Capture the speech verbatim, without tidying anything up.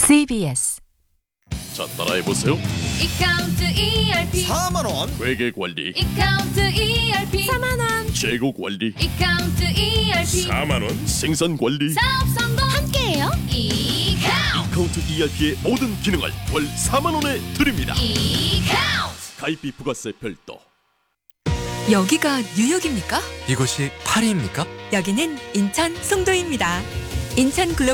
씨비에스. 자, 따라해보세요. 이카운트 이알피 사만 원. 회계관리. 이카운트 이알피 사만 원. 재고관리. 이카운트 이알피 사만 원. 생산관리. 사업 성공 함께해요. 이카운트 카운트 이알피의 모든 기능을 월 사만 원에 드립니다. 이카운트 가입비 부가세 별도. 여기가 뉴욕입니까? 이곳이 파리입니까? 여기는 인천 송도입니다. 인천 글로벌